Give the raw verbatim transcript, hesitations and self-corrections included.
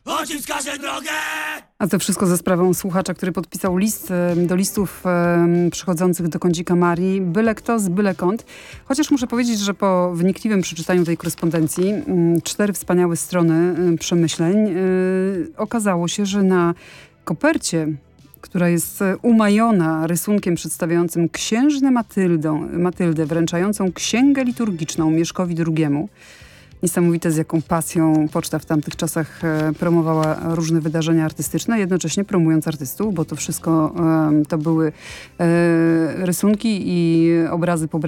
Ojciec wskaże drogę! A to wszystko ze sprawą słuchacza, który podpisał list e, do listów e, przychodzących do kącika Marii. Byle kto z byle kąt. Chociaż muszę powiedzieć, że po wnikliwym przeczytaniu tej korespondencji, m, cztery wspaniałe strony e, przemyśleń, e, okazało się, że na kopercie, która jest umajona rysunkiem przedstawiającym księżnę Matyldą, Matyldę, wręczającą księgę liturgiczną Mieszkowi drugiemu. Niesamowite, z jaką pasją poczta w tamtych czasach e, promowała różne wydarzenia artystyczne, jednocześnie promując artystów, bo to wszystko e, to były e, rysunki i obrazy pobrane